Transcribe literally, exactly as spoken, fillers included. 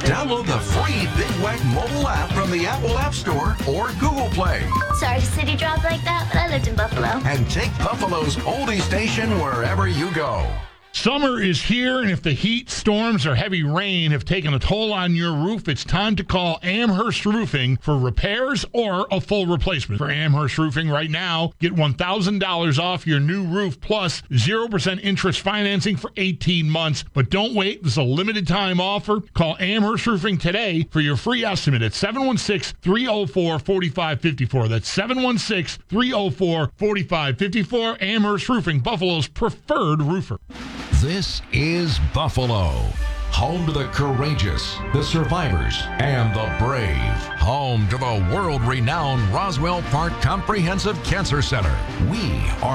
Download the free Big Whack mobile app from the Apple App Store or Google Play. Sorry, city dropped like that, but I lived in Buffalo. And take Buffalo's oldie station wherever you go. Summer is here, and if the heat, storms, or heavy rain have taken a toll on your roof, it's time to call Amherst Roofing for repairs or a full replacement. For Amherst Roofing right now, get one thousand dollars off your new roof plus zero percent interest financing for eighteen months. But don't wait. This is a limited time offer. Call Amherst Roofing today for your free estimate at seven one six, three oh four, four five five four. That's seven one six, three oh four, four five five four. Amherst Roofing, Buffalo's preferred roofer. This is Buffalo, home to the courageous, the survivors, and the brave. Home to the world-renowned Roswell Park Comprehensive Cancer Center. We are